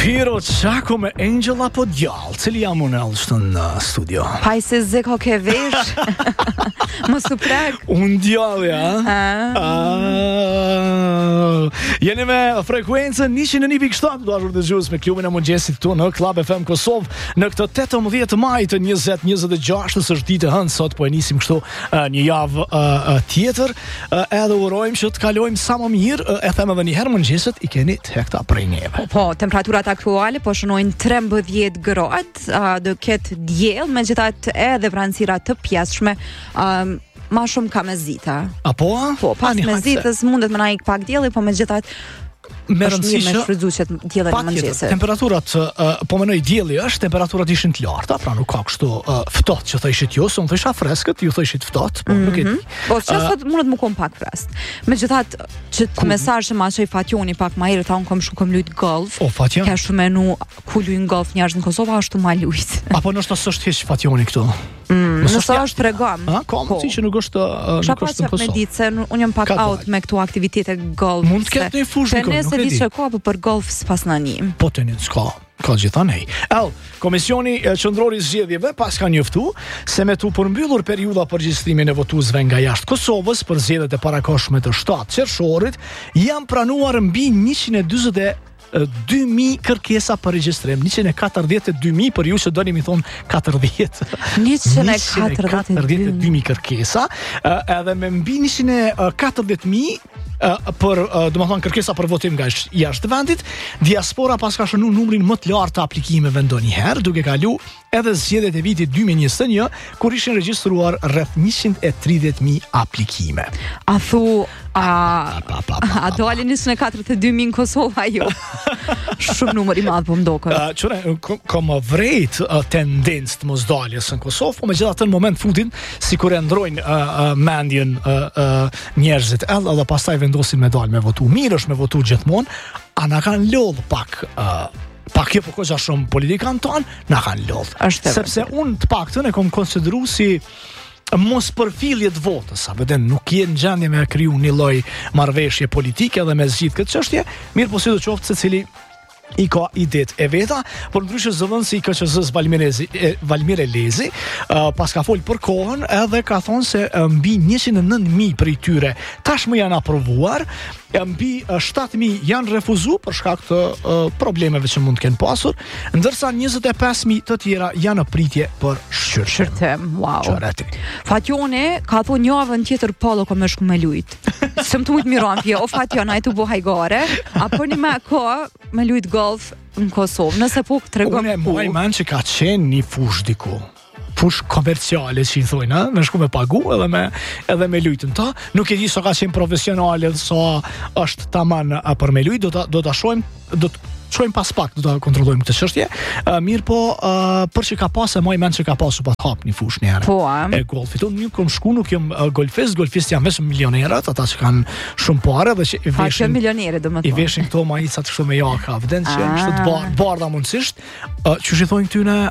Hiro Çako me Angel apo djallë? Cili jam unë Ellshton në studio? Haj se zeko ke vesh. Mos u prek. Unë djallë, ja? Jeni me frekuencën 101.7 dashur dëgjues me klubin e mëngjesit këtu në Club FM Kosovë në këtë 18 maj të 2026, është ditë e hënë sot, po e nisim kështu një javë tjetër, edhe urojmë që të kalojmë sa më mirë, e them edhe një herë mëngjesit i keni të hekta prej neve. Po, temperaturat aktuale po shënojnë 13 gradë, do ketë diell, megjithatë edhe vranësira të pjeshme, ma shumë ka mezita. Apo? Po, pas mezitës mundet më na ik pak dielli, po megjithatë me rëndësi që dielli në mëngjesit. Temperaturat, po menoj dielli është, temperaturat ishin të larta, pra nuk ka kështu ftohtë që thëshit ju, unë thësha freskët, ju thëshit ftohtë, po nuk e di. Po çfarë mundet më kom pak freskë. Megjithatë, që mesazh që ma shoj Fatjoni pak më herët, unë kom lut golf. O Fatja? Ka shumë menu ku luajn golf njerëz në Kosovë, ashtu ma lujt. Apo nështë s'është hiç Fatjoni këtu? Nëse është tregom. Ka mundësi që nuk është në Kosovë. Me ditë se unë jam pak out me këtu aktivitete golf. Mund të ketë një fushë këtu, nuk e di. Se ka për golf s'pas nani. Po tenis ka gjithanej. Komisioni qendror i zgjedhjeve pas ka njoftu se me tu përmbyllur periudha përgjithësimin e votuesve nga jashtë Kosovës për zgjedhjet e parakohshme të 7 qershorit, janë pranuar mbi 142.000 kërkesa për regjistrim. 142.000 për ju që doni mi thonë 40. 142.000 kërkesa, edhe me mbi 140.000 për, domethënë kërkesa për votim nga jashtë vendit, diaspora pas ka shënuar numrin më të lartë të aplikimeve ndonjëherë, duke kalu edhe zgjedhjet e vitit 2021, kur ishin regjistruar rreth 130.000 aplikime. A thu a dalin 142.000 në Kosovë ajo? Shumë numër i madh po mdokën. Çore kom vrejt tendencë të mosdaljes në Kosovë, po megjithatë në moment fundin sikur e ndrojnë mendjen njerëzit, edhe pastaj vendosin me dalë me votu. Mirë është me votu gjithmonë, a na kanë lodh pak kjo po koqa shumë politikan tonë, na kanë lodh. Sepse unë të paktën e kom konsideru si mos përfillje të votës, a veden nuk je në gjendje me kriju një lloj marrëveshje politike dhe me zgjidh këtë çështje, mirë po sidoqoftë secili i ka idet e veta, por ndryshe zëvendësi i KQZ-s Valmir Elezi pas ka fol për kohën edhe ka thonë se mbi 109.000 prej tyre tashmë janë aprovuar, mbi 7.000 janë refuzu për shkak të problemeve që mund të kenë pasur, ndërsa 25.000 të tjera janë në pritje për shqyrtim. Wow. Qëreti. Fatjone ka thonë javën tjetër polo ka me shku me lujt. Se më të mujtë miron pje, o Fatjona e të bu hajgare, apo një me ko me lujt golf në Kosovë, nëse po të regom. Unë e muaj men që ka qenë një fush diku. Fush komerciale që i thojnë, me shku me pagu edhe me lujtën ta. Nuk e di sa ka qenë profesionale, sa është taman për me lujt, do të shojmë pas pak, do të kontrollojmë këtë çështje. Mirë po, për që ka pasë, moj men që ka pasë pa hap një fush një herë. Po, e golfit. Unë kom shku, nuk jam golfist janë vetëm milionerët, ata që kanë shumë parë dhe që i veshin milionere domethënë. I veshin këto majicat kështu me jaka, vden që janë kështu të bardha mundësisht. Që i thonë këtyne